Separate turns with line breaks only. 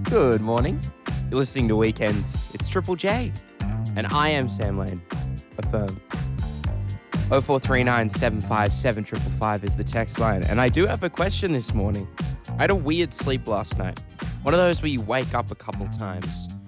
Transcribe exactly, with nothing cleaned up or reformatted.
Good morning. You're listening to Weekends. It's Triple J. And I am Sam Lane. Affirm. oh four three nine, seven five seven, five five five is the text line. And I do have a question this morning. I had a weird sleep last night. One of those where you wake up a couple times.